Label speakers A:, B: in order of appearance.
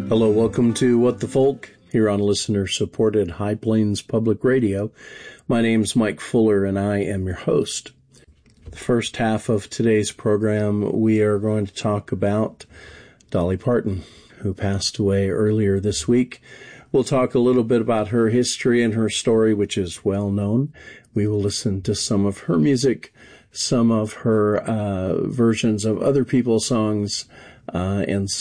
A: Hello, welcome to What the Folk here on listener-supported High Plains Public Radio. My name's Mike Fuller, and I am your host. The first half of today's program, we are going to talk about Dolly Parton, who passed away earlier this week. We'll talk a little bit about her history and her story, which is well known. We will listen to some of her music, some of her versions of other people's songs, and